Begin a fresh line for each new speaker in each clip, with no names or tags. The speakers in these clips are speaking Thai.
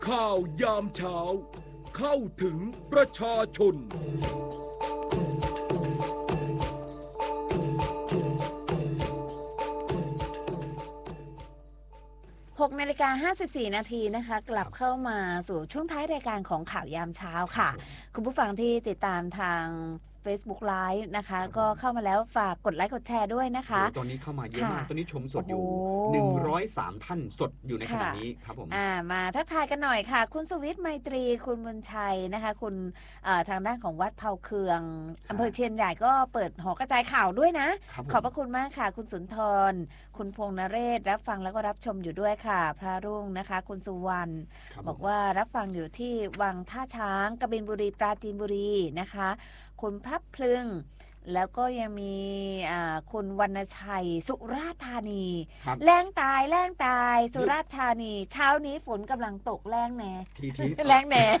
ข่าวยามเช้าเข้าถึงประชาชน
6:54 น.นะคะกลับเข้ามาสู่ช่วงท้ายรายการของข่าวยามเช้าค่ะคุณผู้ฟังที่ติดตามทาง Facebook Live นะคะก็เข้ามาแล้วฝากกดไลค์กดแชร์ด้วยนะคะ
ตอนนี้เข้ามาเยอะมากตอนนี้ชมสดอยู่103ท่านสดอยู่ในขณะนี้ครับผม
มาทักทายกันหน่อยค่ะคุณสุวิทย์ไมตรีคุณบุญชัยนะคะคุณทางด้านของวัดเผาเคืองอำเภอเชียนใหญ่ก็เปิดหอกระจายข่าวด้วยนะขอบพระคุณมากค่ะคุณสุนทรคุณพงษ์นเรศรับฟังแล้วก็รับชมอยู่ด้วยค่ะพระรุ่งนะคะคุณสุวรรณบอกว่ารับฟังอยู่ที่วังท่าช้างกบินบุรีปราจีนบุรีนะคะคุณพระพลึงแล้วก็ยังมีคุณวรรณชัยสุราษฎร์ธานีแรงตายสุราษฎร์ธานีเช้านี้ฝนกำลังตกแรงแน่แรงแน่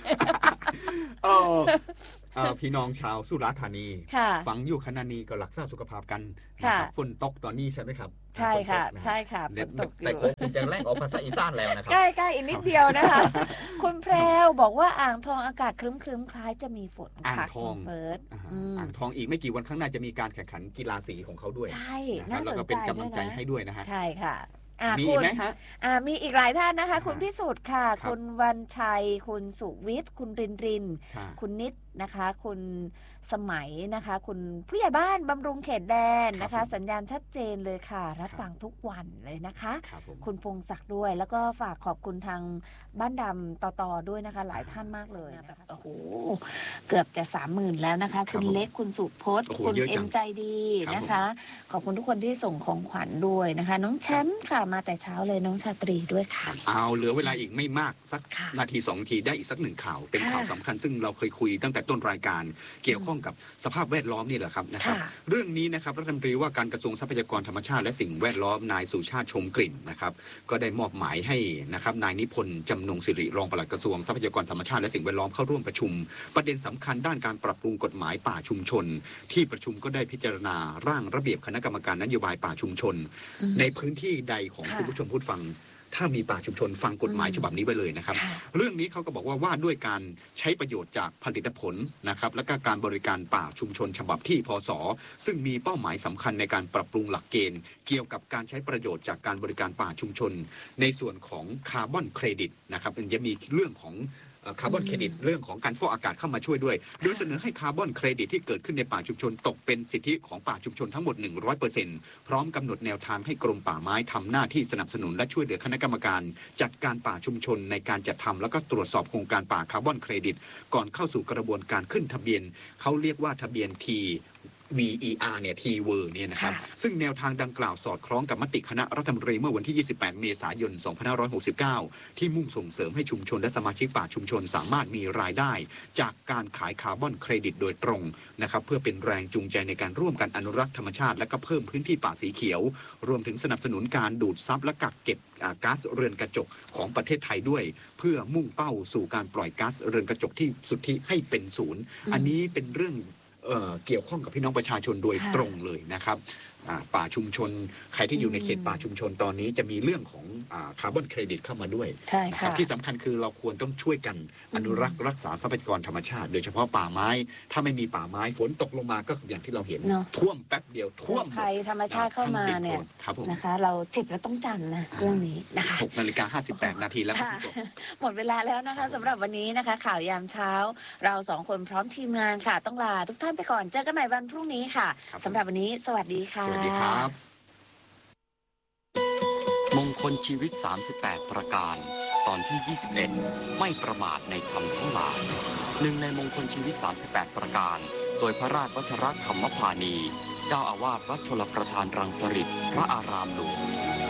พี่น้องชาวสุราษฎร์ธานีฟังอยู่ขณะนี้ก็รักษาสุขภาพกันฝนตกตอนนี้ใช่ไหมครับ
ใช่ค่ะใช่ค่ะฝนตก
แต่คุณจะแรงออกภาษาอีสานแล้วนะครับ
ใกล้ๆอีกนิดเดียวนะคะคุณแพรวบอกว่าอ่างทองอากาศครึ้มๆคล้ายจะมีฝน
อ่างทองอ่างทองอีกไม่กี่วันข้างหน้าจะมีการแข่งขันกีฬาสีของเขาด้วย
ใช่น่าสนใจด้วยนะ
แล้วก็เป็นกำลังใจให้ด้วยนะฮะ
ใช่ค่ะ
มีอีกไหมฮะ
มีอีกหลายท่านนะคะคุณพิสุทธิ์ค่ะคุณวันชัยคุณสุวิทย์คุณรินคุณนิดนะคะคุณสมัยนะคะคุณผู้ใหญ่บ้านบำรุงเขตแดนนะคะสัญญาณชัดเจนเลยค่ะรับฟังทุกวันเลยนะคะคุณพงศักดิ์ด้วยแล้วก็ฝากขอบคุณทางบ้านดำต่อด้วยนะคะหลายท่านมากเลยแบบโอ้โหเกือบจะ 30,000 แล้วนะคะคุณเล็กคุณสุพจน์คุณเอ็มใจดีนะคะขอบคุณทุกคนที่ส่งของขวัญด้วยนะคะน้องแชมป์ค่ะมาแต่เช้าเลยน้องชาตรีด้วยค่ะ
เอาเหลือเวลาอีกไม่มากสักนาที2 นาทีได้อีกสัก1ข่าวเป็นข่าวสำคัญซึ่งเราเคยคุยตั้งแต่ต้นรายการเกี่ยวข้องกับสภาพแวดล้อมนี่แหละครับนะครับเรื่องนี้นะครับรัฐมนตรีว่าการกระทรวงทรัพยากรธรรมชาติและสิ่งแวดล้อมนายสุชาติชมกลิ่นนะครับก็ได้มอบหมายให้นะครับนายนิพนธ์จำนงศิริรองปลัดกระทรวงทรัพยากรธรรมชาติและสิ่งแวดล้อมเข้าร่วมประชุมประเด็นสำคัญด้านการปรับปรุงกฎหมายป่าชุมชนที่ประชุมก็ได้พิจารณาร่างระเบียบคณะกรรมการนโยบายป่าชุมชนในพื้นที่ใดของคุณผู้ชมผู้ฟังถ้ามีป่าชุมชนฟังกฎหมายฉบับนี้ไปเลยนะครับเรื่องนี้เขาก็บอกว่าด้วยการใช้ประโยชน์จากผลิตผลนะครับและก็การบริการป่าชุมชนฉบับที่พศซึ่งมีเป้าหมายสำคัญในการปรับปรุงหลักเกณฑ์เกี่ยวกับการใช้ประโยชน์จากการบริการป่าชุมชนในส่วนของคาร์บอนเครดิตนะครับมันจะมีเรื่องของคาร์บอนเครดิตเรื่องของการฟอกอากาศเข้ามาช่วยด้วยโดยเสนอให้คาร์บอนเครดิตที่เกิดขึ้นในป่าชุมชนตกเป็นสิทธิของป่าชุมชนทั้งหมด 100% พร้อมกำหนดแนวทางให้กรมป่าไม้ทำหน้าที่สนับสนุนและช่วยเหลือคณะกรรมการจัดการป่าชุมชนในการจัดทำแล้วก็ตรวจสอบโครงการป่าคาร์บอนเครดิตก่อนเข้าสู่กระบวนการขึ้นทะเบียนเขาเรียกว่าทะเบียน VER เนี่ย T-Word เนี่ยนะครับซึ่งแนวทางดังกล่าวสอดคล้องกับมติคณะรัฐมนตรีเมื่อวันที่28 เมษายน 2569 ที่มุ่งส่งเสริมให้ชุมชนและสมาชิกป่าชุมชนสามารถมีรายได้จากการขายคาร์บอนเครดิตโดยตรงนะครับเพื่อเป็นแรงจูงใจในการร่วมกันอนุรักษ์ธรรมชาติและก็เพิ่มพื้นที่ป่าสีเขียวรวมถึงสนับสนุนการดูดซับและกักเก็บก๊าซเรือนกระจกของประเทศไทยด้วยเพื่อมุ่งเป้าสู่การปล่อยก๊าซเรือนกระจกที่สุทธิให้เป็นศูนย์อันนี้เป็นเรื่องเกี่ยวข้องกับพี่น้องประชาชนโดยตรงเลยนะครับป่าชุมชนใครที่อยู่ในเขตป่าชุมชนตอนนี้จะมีเรื่องของคาร์บอนเครดิตเข้ามาด้วยนะครับที่สำคัญคือเราควรต้องช่วยกันอนุรักษ์รักษาทรัพยากรธรรมชาติโดยเฉพาะป่าไม้ถ้าไม่มีป่าไม้ฝนตกลงมาก็อย่างที่เราเห็นท่วมแป๊บเดียวท่วม
ภัยธรรมชาติเข้ามาเนี่ยนะคะเราจิบแล้วต้องจำนะเรื่องนี้นะคะ
6:58 นาทีแล้ว
หมดเวลาแล้วนะคะสำหรับวันนี้นะคะข่าวยามเช้าเรา2 คนพร้อมทีมงานค่ะต้องลาทุกท่านไปก่อนเจอกันใหม่วันพรุ่งนี้ค่ะสำหรับวันนี้สวัสดีค่ะ
สวัสดีครับ
มงคลชีวิต38ประการตอนที่21ไม่ประมาทในธรรมทั้งหลายหนึ่งในมงคลชีวิต38ประการโดยพระราชวชรธรรมพานีเจ้าอาวาสวัดชลประทานรังสฤษฎิพระอารามหลวง